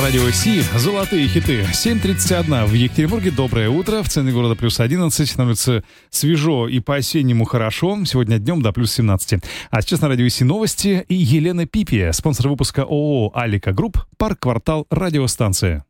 Радио Си. Золотые хиты. 7:31 в Екатеринбурге. Доброе утро. В центре города плюс 11. На улице свежо и по-осеннему хорошо. Сегодня днем до плюс 17. А сейчас на Радио Си новости. И Елена Пипия, спонсор выпуска ООО «Алика Групп», парк-квартал радиостанции.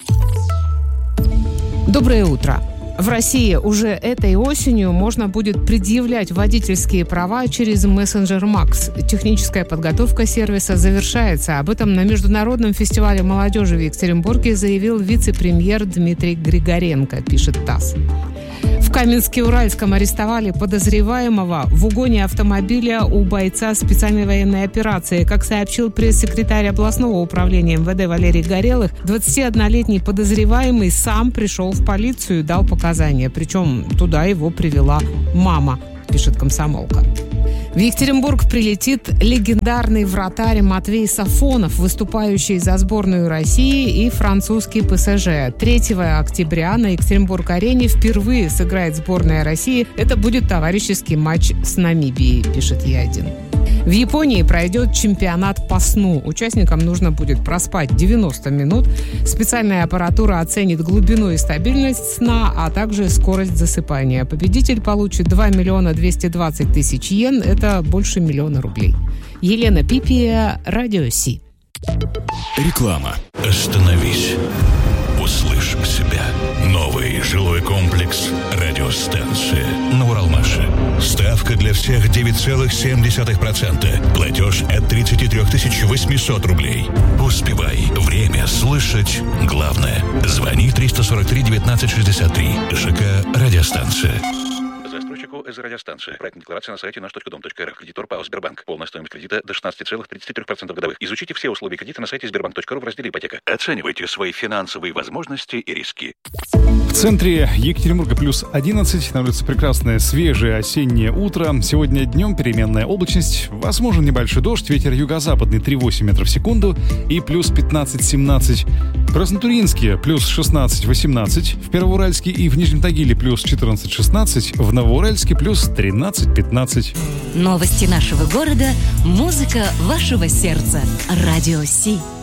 Доброе утро. В России уже этой осенью можно будет предъявлять водительские права через мессенджер Макс. Техническая подготовка сервиса завершается. Об этом на Международном фестивале молодежи в Екатеринбурге заявил вице-премьер Дмитрий Григоренко, пишет ТАСС. В Каменске-Уральском арестовали подозреваемого в угоне автомобиля у бойца специальной военной операции. Как сообщил пресс-секретарь областного управления МВД Валерий Горелых, 21-летний подозреваемый сам пришел в полицию и дал показания. Причем туда его привела мама, пишет «Комсомолка». В Екатеринбург прилетит легендарный вратарь Матвей Сафонов, выступающий за сборную России и французский ПСЖ. 3 октября на Екатеринбург-арене впервые сыграет сборная России. Это будет товарищеский матч с Намибией, пишет Е1. В Японии пройдет чемпионат по сну. Участникам нужно будет проспать 90 минут. Специальная аппаратура оценит глубину и стабильность сна, а также скорость засыпания. Победитель получит 2 220 000 йен. Это больше 1 000 000 рублей. Елена Пипия, Радио Си. Реклама. Остановись. Услышь себя. Новый жилой комплекс «Радиостанция» на Уралмаше. Ставка для всех 9,7%. Платеж от 33 800 рублей. Успевай. Время слышать главное. Звони 343 19 63. ЖК «Радиостанция». Застройщику из радиостанции. Проектная декларация на сайте наш.дом.рф. Кредитор ПАО «Сбербанк». Полная стоимость кредита до 16,33% годовых. Изучите все условия кредита на сайте sberbank.ru в разделе «Ипотека». Оценивайте свои финансовые возможности и риски. В центре Екатеринбурга плюс 11. На улице прекрасное свежее осеннее утро. Сегодня днем переменная облачность. Возможен небольшой дождь. Ветер юго-западный 3,8 метров в секунду. И плюс 15-17. В Краснотурьинске плюс 16-18. В Первоуральске и в Нижнем Тагиле плюс 14-16. В Новоуральске плюс 13-15. Новости нашего города. Музыка вашего сердца. Радио Си.